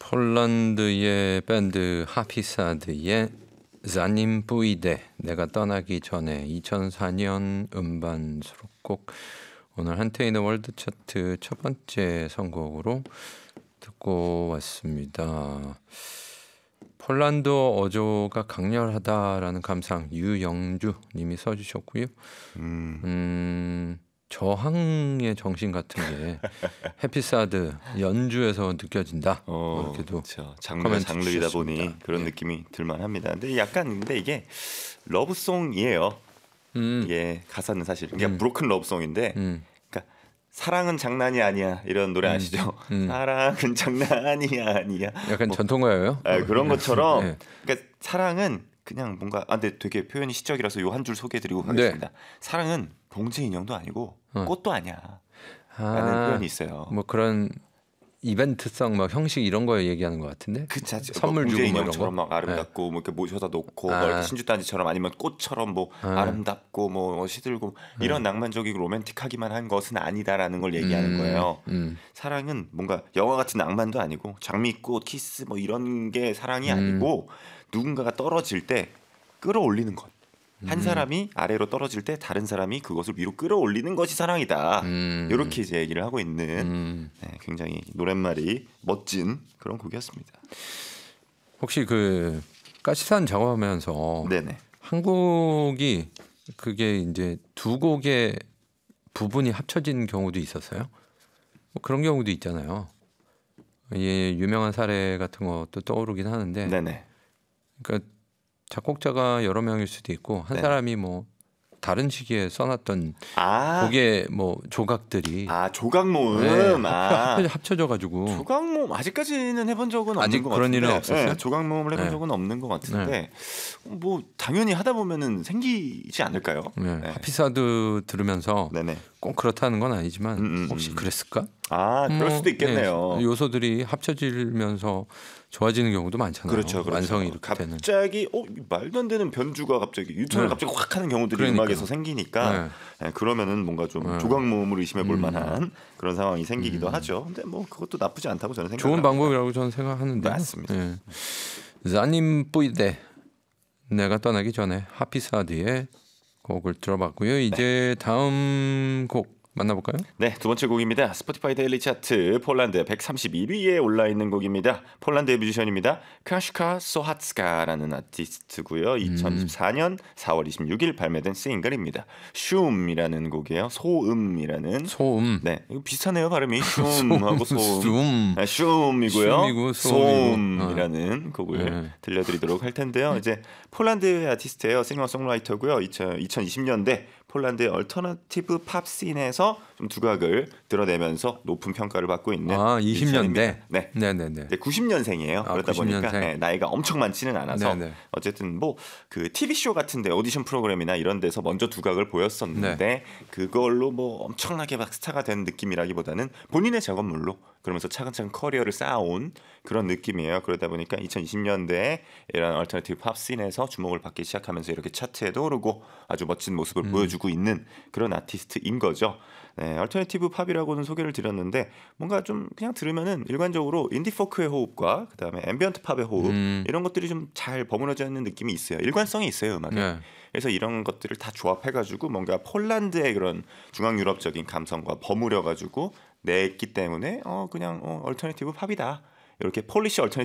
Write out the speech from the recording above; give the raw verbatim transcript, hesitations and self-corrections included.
폴란드의 밴드 하피사드의 자님 뿌이데 내가 떠나기 전에 이천사 년 음반 수록곡 오늘 한테인의 월드 차트 첫 번째 선곡으로 듣고 왔습니다. 폴란드어 어조가 강렬하다라는 감상 유영주 님이 써주셨고요. 음. 음, 저항의 정신 같은 게 해피사드 연주에서 느껴진다. 어, 이렇게도 그렇죠. 장르가 장르이다 보니 그런 예. 느낌이 들만합니다. 근데 약간 근데 이게 러브송이에요. 음, 이게 가사는 사실 그러니까 음. 브로큰 러브송인데, 음, 그러니까 사랑은 장난이 아니야 이런 노래 음. 아시죠? 음. 사랑은 장난이 아니야. 약간 뭐, 전통가요요? 아, 그런 것처럼 네. 그러니까 사랑은 그냥 뭔가 아 근데 되게 표현이 시적이라서 요 한 줄 소개해드리고 네. 가겠습니다. 사랑은 봉제 인형도 아니고 어. 꽃도 아니야 라는 아, 표현이 있어요. 뭐 그런 이벤트성 막 형식 이런 거 얘기하는 것 같은데. 그쵸. 선물 뭐 주고 봉제 뭐 인형처럼 이런 거? 막 아름답고 뭐 이렇게 모셔다 놓고 아. 뭐 이렇게 신주단지처럼 아니면 꽃처럼 뭐 아. 아름답고 뭐 시들고 이런 낭만적이고 로맨틱하기만 한 것은 아니다라는 걸 얘기하는 음, 거예요. 음, 사랑은 뭔가 영화 같은 낭만도 아니고 장미꽃, 키스 뭐 이런 게 사랑이 음. 아니고 누군가가 떨어질 때 끌어올리는 것. 한 음. 사람이 아래로 떨어질 때 다른 사람이 그것을 위로 끌어올리는 것이 사랑이다. 음. 이렇게 이제 얘기를 하고 있는 음. 네, 굉장히 노랫말이 멋진 그런 곡이었습니다. 혹시 그 가시산 작업하면서 네네. 한 곡이 그게 이제 두 곡의 부분이 합쳐진 경우도 있었어요. 뭐 그런 경우도 있잖아요. 예, 유명한 사례 같은 것도 떠오르긴 하는데, 네네. 그러니까 작곡자가 여러 명일 수도 있고 한 네. 사람이 뭐 다른 시기에 써놨던 아, 곡의 뭐 조각들이 아 조각 모음. 네, 아, 합쳐, 합쳐져 가지고 조각 모음 아직까지는 해본 적은 없는 아직 것 그런 같은데. 일은 없었어요? 네, 조각 모음을 해본 네. 적은 없는 것 같은데 뭐 당연히 하다 보면은 생기지 않을까요? 네, 네. 하피사드 들으면서 네네. 꼭 그렇다는 건 아니지만 음, 음, 혹시 음. 그랬을까? 아, 그럴 뭐, 수도 있겠네요. 네, 요소들이 합쳐지면서 좋아지는 경우도 많잖아요. 그렇죠, 그렇죠. 완성이 이렇게 되는. 갑자기 어 말도 안 되는 변주가 갑자기 유턴을 네. 갑자기 확 하는 경우들이 그러니까요. 음악에서 생기니까 네, 그러면은 뭔가 좀 네. 조각 모음을 의심해 볼 음. 만한 그런 상황이 생기기도 하죠. 근데 뭐 그것도 나쁘지 않다고 저는 생각합니다. 좋은 방법이라고 저는 생각하는데. 맞습니다. 예. 자님 뿌이데 내가 떠나기 전에 하피사드의 곡을 들어봤고요. 이제 다음 곡 만나볼까요? 네, 두 번째 곡입니다. 스포티파이 데일리 차트 폴란드 백삼십일 위에 올라 있는 곡입니다. 폴란드의 뮤지션입니다. 카슈카 소하츠카라는 아티스트고요. 이천이십사 년 사월 이십육일 발매된 싱글입니다. 슌이라는 곡이에요. 소음이라는. 소음. 네, 이거 비슷하네요 발음이. 슌하고 소음. 슌. 네, 슌이고요. 슌이고 소음이고. 소음이라는 곡을 네. 들려드리도록 할 텐데요. 이제 폴란드의 아티스트예요. 싱어송라이터고요. 이천이십 년대 폴란드의 얼터너티브 팝 씬에서 좀 두각을 드러내면서 높은 평가를 받고 있는 아, 이십 년대. 네. 네, 네, 네. 이제 구십 년생이에요. 아, 그러다 구십 년생. 보니까 네, 나이가 엄청 많지는 않아서 네, 네. 어쨌든 뭐 그 티비쇼 같은데 오디션 프로그램이나 이런 데서 먼저 두각을 보였었는데 네. 그걸로 뭐 엄청나게 막 스타가 된 느낌이라기보다는 본인의 작업물로 그러면서 차근차근 커리어를 쌓아온 그런 느낌이에요. 그러다 보니까 이천이십 년대에 이런 얼터너티브 팝 씬에서 주목을 받기 시작하면서 이렇게 차트에도 오르고 아주 멋진 모습을 음. 보여주고 있는 그런 아티스트인 거죠. 네, 얼터너티브 팝이라고는 소개를 드렸는데 뭔가 좀 그냥 들으면은 일관적으로 인디 포크의 호흡과 그다음에 앰비언트 팝의 호흡 음. 이런 것들이 좀 잘 버무려져 있는 느낌이 있어요. 일관성이 있어요, 음악에. 네. 그래서 이런 것들을 다 조합해가지고 뭔가 폴란드의 그런 중앙 유럽적인 감성과 버무려가지고 냈기 때문에 어 그냥 어, 얼터너티브 팝이다. 이렇게 폴리시 얼터너티브